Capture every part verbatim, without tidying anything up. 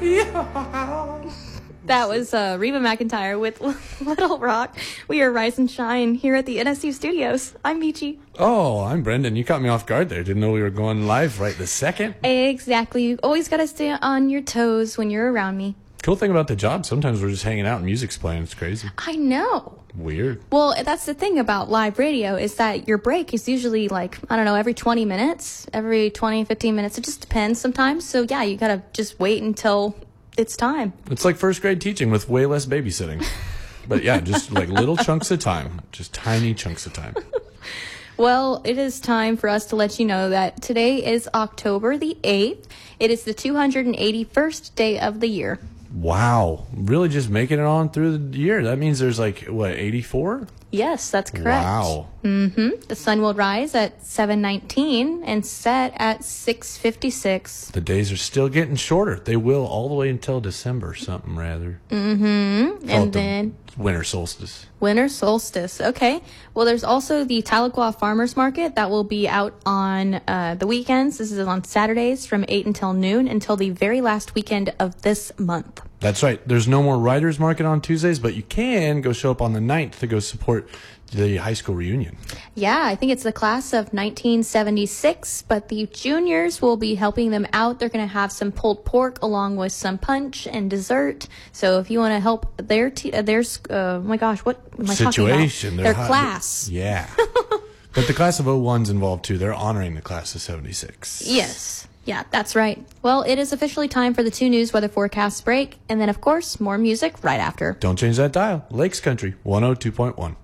Yeah. That was uh, Reba McEntire with Little Rock. We are Rise and Shine here at the N S U studios. I'm Michi. Oh, I'm Brendan. You caught me off guard there. Didn't know we were going live right this second. Exactly. You always got to stay on your toes when you're around me. Cool thing about the job, sometimes we're just hanging out and music's playing. It's crazy. I know. Weird. Well, that's the thing about live radio is that your break is usually like, I don't know, every twenty minutes, every twenty, fifteen minutes. It just depends sometimes. So, yeah, you got to just wait until it's time. It's like first grade teaching with way less babysitting. But, yeah, just like little chunks of time, just tiny chunks of time. Well, it is time for us to let you know that today is October the eighth. It is the two hundred eighty-first day of the year. Wow. Really just making it on through the year. That means there's like, what, eighty-four? Yes, that's correct. Wow. Mm-hmm. The sun will rise at seven nineteen and set at six fifty-six. The days are still getting shorter. They will all the way until December something, rather. Mm-hmm. Call And then winter solstice. Winter solstice. Okay. Well, there's also the Tahlequah Farmers Market that will be out on uh, the weekends. This is on Saturdays from eight until noon until the very last weekend of this month. That's right. There's no more writers market on Tuesdays, but you can go show up on the ninth to go support the high school reunion. Yeah, I think it's the class of nineteen seventy-six, but the juniors will be helping them out. They're going to have some pulled pork along with some punch and dessert. So if you want to help their, t- uh, their uh, oh my gosh, what am I Situation. talking about? Their hot- class. Yeah. But the class of oh one's involved too. They're honoring the class of seventy-six. Yes. Yeah, that's right. Well, it is officially time for the two news weather forecast break. And then, of course, more music right after. Don't change that dial. Lakes Country one oh two point one.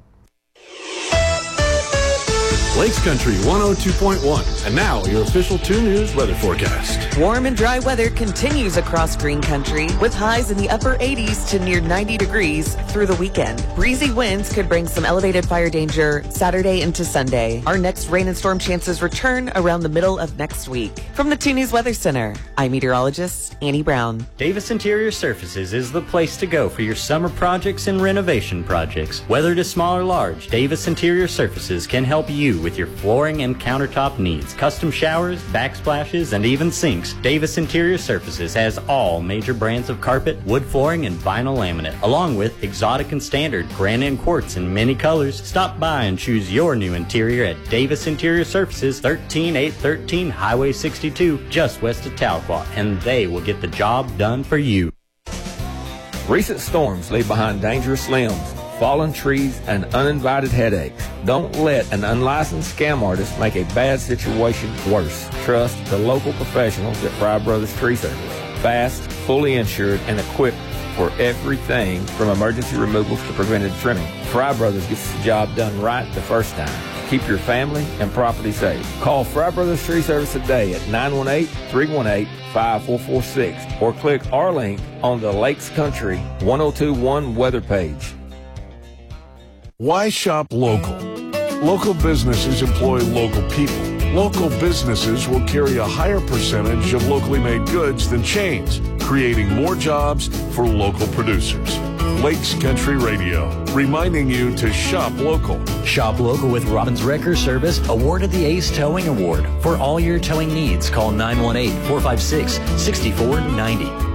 Lakes Country one oh two point one. And now, your official two news weather forecast. Warm and dry weather continues across Green Country with highs in the upper eighties to near ninety degrees through the weekend. Breezy winds could bring some elevated fire danger Saturday into Sunday. Our next rain and storm chances return around the middle of next week. From the two News Weather Center, I'm meteorologist Annie Brown. Davis Interior Surfaces is the place to go for your summer projects and renovation projects. Whether it is small or large, Davis Interior Surfaces can help you with your flooring and countertop needs, custom showers, backsplashes, and even sinks. Davis Interior Surfaces has all major brands of carpet, wood flooring, and vinyl laminate, along with exotic and standard granite and quartz in many colors. Stop by and choose your new interior at Davis Interior Surfaces, thirteen eight thirteen Highway sixty-two, just west of Tahlequah, and they will get the job done for you. Recent storms leave behind dangerous limbs, fallen trees, and uninvited headaches. Don't let an unlicensed scam artist make a bad situation worse. Trust the local professionals at Fry Brothers Tree Service. Fast, fully insured, and equipped for everything from emergency removals to preventive trimming. Fry Brothers gets the job done right the first time. Keep your family and property safe. Call Fry Brothers Tree Service today at nine one eight, three one eight, five four four six or click our link on the Lakes Country one oh two point one weather page. Why shop local? Local businesses employ local people. Local businesses will carry a higher percentage of locally made goods than chains, creating more jobs for local producers. Lakes Country Radio, reminding you to shop local. Shop local with Robbins Wrecker Service, awarded the Ace Towing Award. For all your towing needs, call nine one eight, four five six, six four nine zero.